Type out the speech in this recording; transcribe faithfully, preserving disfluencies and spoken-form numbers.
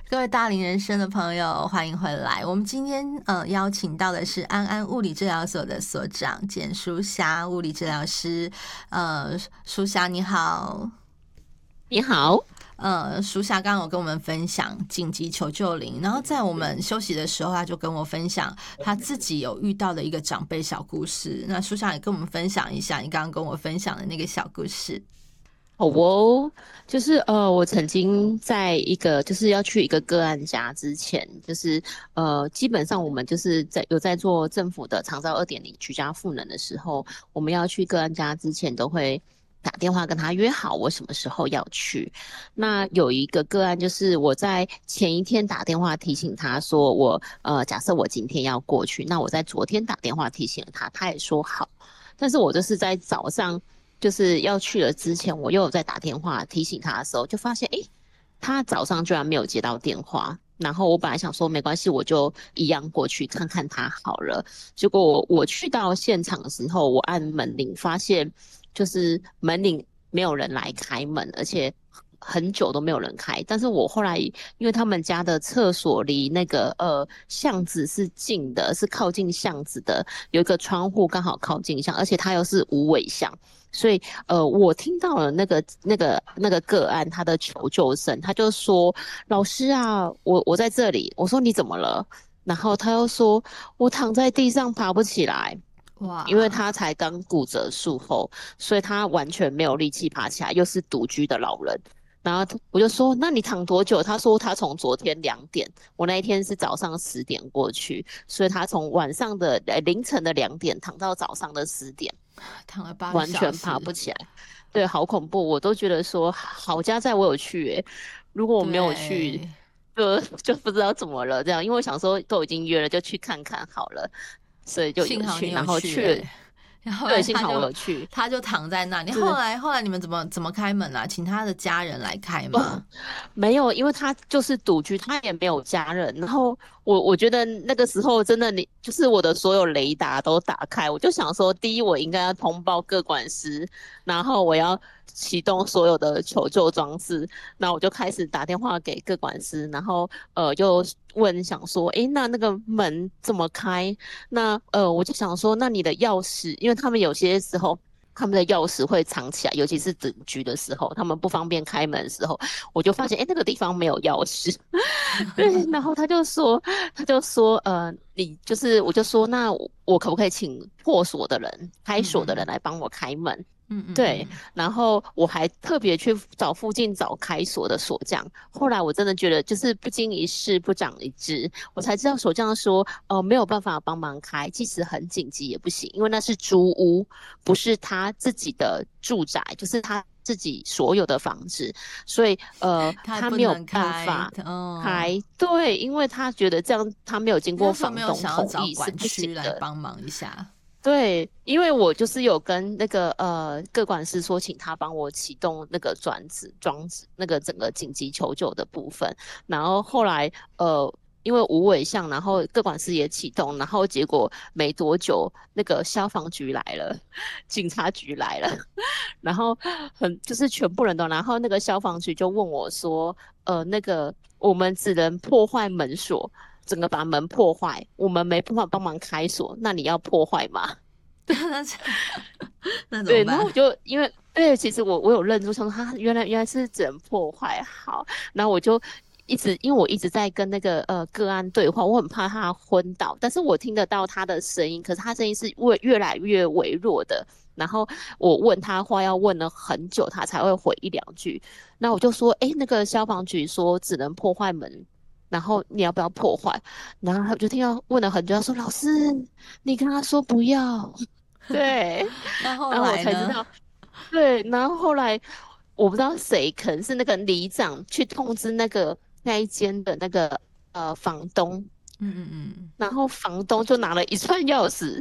各位大龄人生的朋友，欢迎回来。我们今天呃邀请到的是安安物理治疗所的所长简淑霞物理治疗师。呃，淑霞你好。 你好。 呃，淑霞刚刚有跟我们分享紧急求救铃，然后在我们休息的时候，他就跟我分享他自己有遇到的一个长辈小故事。那淑霞也跟我们分享一下你刚刚跟我分享的那个小故事。 好哦，就是呃，我曾经在一个就是要去一个个案家之前，就是呃，基本上我们就是在有在做政府的长照二点零居家赋能的时候，我们要去个案家之前都会打电话跟他约好我什么时候要去。那有一个个案就是我在前一天打电话提醒他说我呃，假设我今天要过去，那我在昨天打电话提醒了他，他也说好，但是我就是在早上。就是要去了之前，我又有在打电话提醒他的时候，就发现诶，他早上居然没有接到电话。然后我本来想说没关系，我就一样过去看看他好了。结果我我去到现场的时候，我按门铃，发现就是门铃没有人来开门，而且很久都没有人开。但是我后来因为他们家的厕所离那个呃巷子是近的，是靠近巷子的，有一个窗户刚好靠近巷，而且它又是无尾巷。所以，呃，我听到了那个、那个、那个个案他的求救声，他就说：“老师啊，我我在这里。”我说：“你怎么了？”然后他又说：“我躺在地上爬不起来。”因为哇。 他才刚骨折术后，所以他完全没有力气爬起来，又是独居的老人。然后我就说：“那你躺多久？”他说：“他从昨天两点，我那一天是早上十点过去，所以他从晚上的呃凌晨的两点躺到早上的十点。” 躺了八个完全爬小时。 不起来。对，好恐怖！我都觉得说好家在我有去诶，如果我没有去， 对。 就就不知道怎么了这样。因为我想说都已经约了，就去看看好了，所以就有去， 幸好你有然后去哎、 去了。 欸然后后对， 来幸好我他就有去。 他就躺在那里。后是来后来你们怎么怎么开门啊？请他的家人来开哦， 吗？ 没有，因为他就是独居，他也没有家人。然后我我觉得那个时候真的你就是我的所有雷达都打开，我就想说，第一我应该要通报各管师，然后我要启动所有的求救装置。那我就开始打电话给各管师，然后呃又问想说，诶，那那个门怎么开？那呃我就想说，那你的钥匙，因为他们有些时候。他们的钥匙会藏起来，尤其是整局的时候，他们不方便开门的时候，我就发现，哎，那个地方没有钥匙。对，然后他就说，他就说，呃，你就是，我就说，那我我可不可以请破锁的人、开锁的人嗯嗯来帮我开门？ 嗯嗯对， 嗯。 然后我还特别去找附近找开锁的锁匠。后来我真的觉得，就是不经一事不长一智，我才知道锁匠说，呃，没有办法帮忙开，即使很紧急也不行，因为那是租屋，不是他自己的住宅，就是他自己所有的房子，所以呃，他没有他不能开。 办法嗯。 开。对，因为他觉得这样他没有经过你那时候没房东有想要找同意是不行管区来的。 帮忙一下？ 对，因为我就是有跟那个呃各管师说，请他帮我启动那个转子装置那个整个紧急求救的部分。然后后来呃因为无尾巷，然后各管师也启动，然后结果没多久那个消防局来了，警察局来了。然后很就是全部人都，然后那个消防局就问我说，呃那个我们只能破坏门锁。整个把门破坏，我们没办法帮忙开锁，那你要破坏吗？ 那那怎么对，然后办？ 我就因为对，其实我我有认出，想说他原来原来是整破坏好。然后我就一直因为我一直在跟那个呃个案对话，我很怕他昏倒，但是我听得到他的声音，可是他声音是越越来越微弱的。然后我问他话要问了很久，他才会回一两句。那我就说，诶，那个消防局说只能破坏门，然后你要不要破坏？然后他就听到问了很久，他说老师，你跟他说不要。对， 那后然后我来呢？ 才知道。对，然后后来我不知道谁，可能是那个里长去通知那个那一间的那个呃房东， 嗯嗯嗯。 然后房东就拿了一串钥匙